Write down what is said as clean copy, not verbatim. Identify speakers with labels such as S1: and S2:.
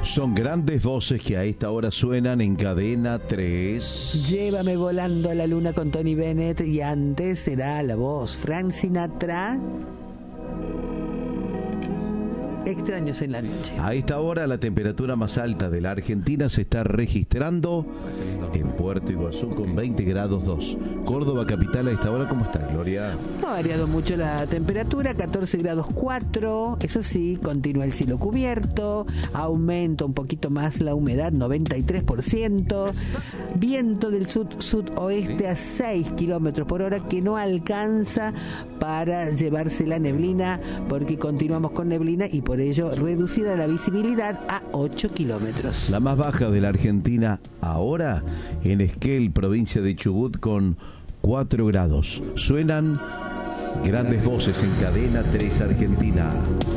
S1: Son grandes voces que a esta hora suenan en Cadena 3.
S2: Llévame volando a la luna con Tony Bennett, y antes será la voz Frank Sinatra. Extraños en la noche.
S1: A esta hora la temperatura más alta de la Argentina se está registrando en Puerto Iguazú con 20 grados 2. Córdoba capital a esta hora, ¿cómo está, Gloria?
S2: No ha variado mucho la temperatura, 14 grados 4. Eso sí, continúa el cielo cubierto, aumenta un poquito más la humedad, 93%. Viento del sudoeste a 6 kilómetros por hora, que no alcanza para llevarse la neblina, porque continuamos con neblina y por ello reducida la visibilidad a 8 kilómetros.
S1: La más baja de la Argentina ahora en Esquel, provincia de Chubut, con 4 grados. Suenan grandes voces en Cadena 3 Argentina.